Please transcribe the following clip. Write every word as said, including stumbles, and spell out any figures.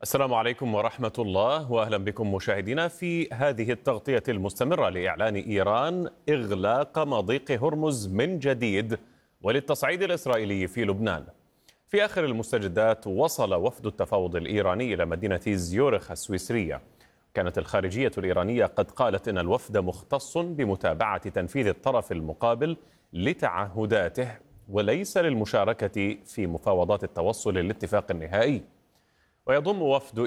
السلام عليكم ورحمة الله، وأهلا بكم مشاهدينا في هذه التغطية المستمرة لإعلان إيران إغلاق مضيق هرمز من جديد وللتصعيد الإسرائيلي في لبنان. في آخر المستجدات وصل وفد التفاوض الإيراني إلى مدينة زيورخ السويسرية. كانت الخارجية الإيرانية قد قالت إن الوفد مختص بمتابعة تنفيذ الطرف المقابل لتعهداته وليس للمشاركة في مفاوضات التوصل للاتفاق النهائي. ويضم وفد